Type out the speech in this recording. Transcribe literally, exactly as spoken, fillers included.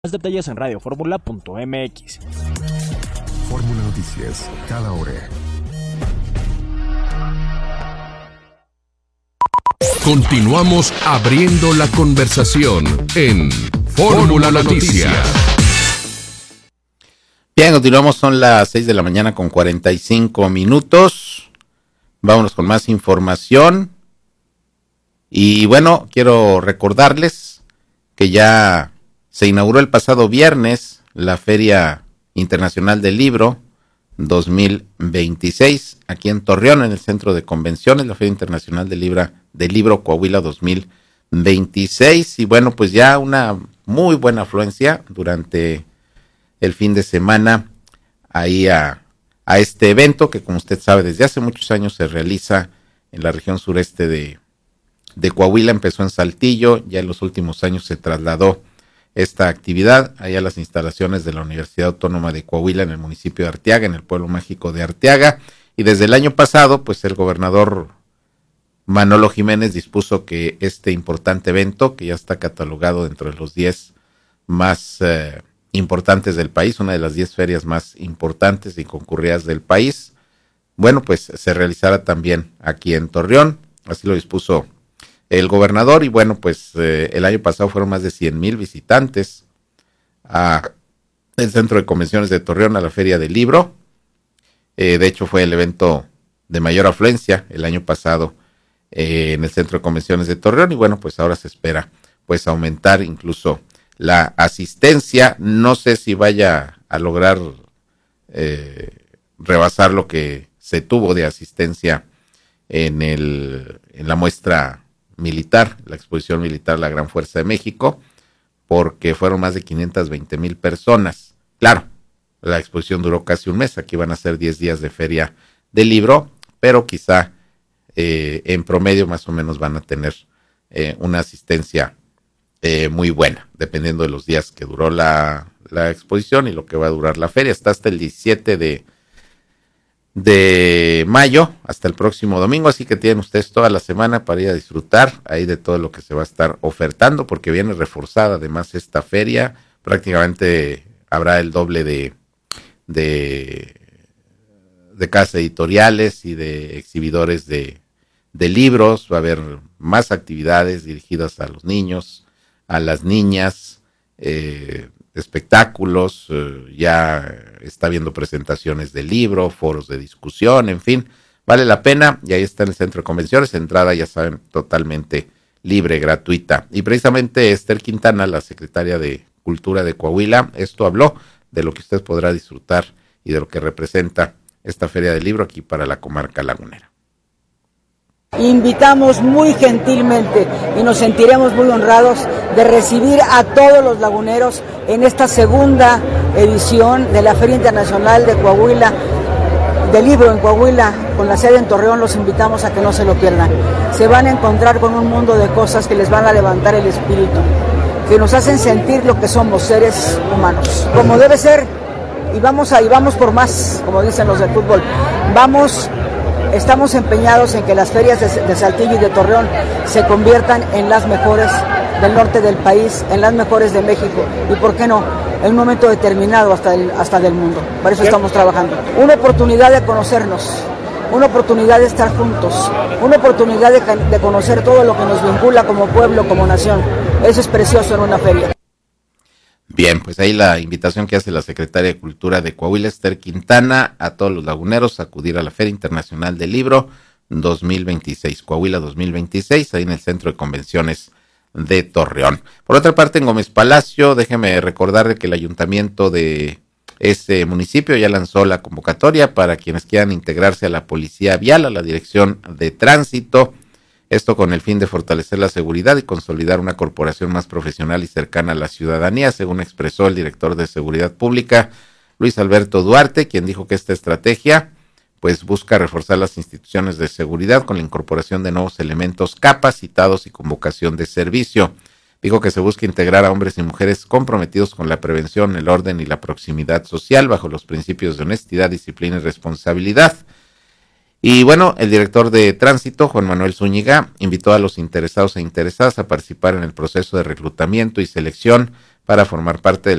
Más detalles en radio fórmula punto m x. Fórmula Noticias, cada hora. Continuamos abriendo la conversación en Fórmula Noticias. Bien, continuamos, son las seis de la mañana con cuarenta y cinco minutos. Vámonos con más información. Y bueno, quiero recordarles que ya se inauguró el pasado viernes la Feria Internacional del Libro dos mil veintiséis aquí en Torreón, en el Centro de Convenciones, la Feria Internacional del Libro, del Libro Coahuila dos mil veintiséis. Y bueno, pues ya una muy buena afluencia durante el fin de semana ahí a, a este evento que, como usted sabe, desde hace muchos años se realiza en la región sureste de, de Coahuila. Empezó en Saltillo, ya en los últimos años se trasladó esta actividad allá a las instalaciones de la Universidad Autónoma de Coahuila en el municipio de Arteaga, en el pueblo mágico de Arteaga. Y desde el año pasado, pues el gobernador Manolo Jiménez dispuso que este importante evento, que ya está catalogado dentro de los diez más eh, importantes del país, una de las diez ferias más importantes y concurridas del país, bueno, pues se realizará también aquí en Torreón. Así lo dispuso el gobernador. Y bueno, pues eh, el año pasado fueron más de cien mil visitantes a el Centro de Convenciones de Torreón, a la Feria del Libro. Eh, de hecho, fue el evento de mayor afluencia el año pasado eh, en el Centro de Convenciones de Torreón. Y bueno, pues ahora se espera pues aumentar incluso la asistencia. No sé si vaya a lograr eh, rebasar lo que se tuvo de asistencia en el en la muestra militar, la exposición militar La Gran Fuerza de México, porque fueron más de quinientas veinte mil personas. Claro, la exposición duró casi un mes, aquí van a ser diez días de feria del libro, pero quizá eh, en promedio más o menos van a tener eh, una asistencia eh, muy buena, dependiendo de los días que duró la, la exposición y lo que va a durar la feria. Está hasta el diecisiete de de mayo, hasta el próximo domingo, así que tienen ustedes toda la semana para ir a disfrutar ahí de todo lo que se va a estar ofertando, porque viene reforzada además esta feria. Prácticamente habrá el doble de de, de casas editoriales y de exhibidores de, de libros. Va a haber más actividades dirigidas a los niños, a las niñas, eh, espectáculos, eh, ya está viendo presentaciones de libro, foros de discusión, en fin, vale la pena. Y ahí está en el Centro de Convenciones, entrada, ya saben, totalmente libre, gratuita. Y precisamente Esther Quintana, la secretaria de Cultura de Coahuila, esto habló de lo que usted podrá disfrutar y de lo que representa esta Feria del Libro aquí para la comarca lagunera. Invitamos muy gentilmente y nos sentiremos muy honrados de recibir a todos los laguneros en esta segunda edición de la Feria Internacional de Coahuila, del Libro en Coahuila, con la sede en Torreón. Los invitamos a que no se lo pierdan. Se van a encontrar con un mundo de cosas que les van a levantar el espíritu, que nos hacen sentir lo que somos, seres humanos, como debe ser. Y vamos a, y vamos por más, como dicen los del fútbol. Vamos... Estamos empeñados en que las ferias de, de Saltillo y de Torreón se conviertan en las mejores del norte del país, en las mejores de México y, ¿por qué no?, en un momento determinado hasta, el, hasta del mundo. Para eso estamos trabajando. Una oportunidad de conocernos, una oportunidad de estar juntos, una oportunidad de, de conocer todo lo que nos vincula como pueblo, como nación. Eso es precioso en una feria. Bien, pues ahí la invitación que hace la secretaria de Cultura de Coahuila, Esther Quintana, a todos los laguneros a acudir a la Feria Internacional del Libro dos mil veintiséis, Coahuila dos mil veintiséis, ahí en el Centro de Convenciones de Torreón. Por otra parte, en Gómez Palacio, déjeme recordarle que el ayuntamiento de ese municipio ya lanzó la convocatoria para quienes quieran integrarse a la Policía Vial, a la Dirección de Tránsito. Esto con el fin de fortalecer la seguridad y consolidar una corporación más profesional y cercana a la ciudadanía, según expresó el director de Seguridad Pública, Luis Alberto Duarte, quien dijo que esta estrategia pues busca reforzar las instituciones de seguridad con la incorporación de nuevos elementos capacitados y con vocación de servicio. Dijo que se busca integrar a hombres y mujeres comprometidos con la prevención, el orden y la proximidad social bajo los principios de honestidad, disciplina y responsabilidad. Y bueno, el director de Tránsito, Juan Manuel Zúñiga, invitó a los interesados e interesadas a participar en el proceso de reclutamiento y selección para formar parte del